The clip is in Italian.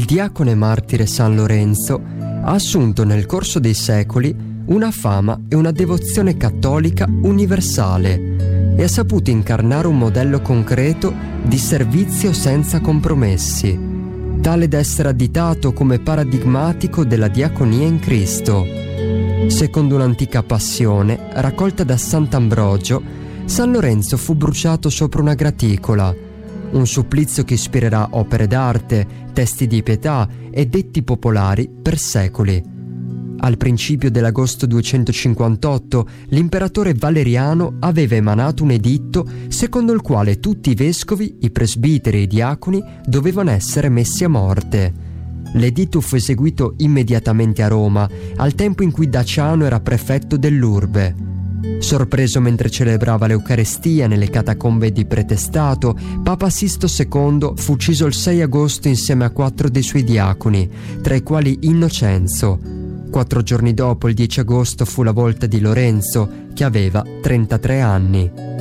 diacone martire San Lorenzo ha assunto nel corso dei secoli una fama e una devozione cattolica universale e ha saputo incarnare un modello concreto di servizio senza compromessi, tale da essere additato come paradigmatico della diaconia in Cristo. Secondo un'antica passione raccolta da Sant'Ambrogio, San Lorenzo fu bruciato sopra una graticola, un supplizio che ispirerà opere d'arte, testi di pietà e detti popolari per secoli. Al principio dell'agosto 258 l'imperatore Valeriano aveva emanato un editto secondo il quale tutti i vescovi, i presbiteri e i diaconi dovevano essere messi a morte. L'editto fu eseguito immediatamente a Roma, al tempo in cui Daciano era prefetto dell'urbe. Sorpreso mentre celebrava l'Eucarestia nelle catacombe di Pretestato, Papa Sisto II fu ucciso il 6 agosto insieme a 4 dei suoi diaconi, tra i quali Innocenzo. 4 giorni dopo, il 10 agosto, fu la volta di Lorenzo, che aveva 33 anni.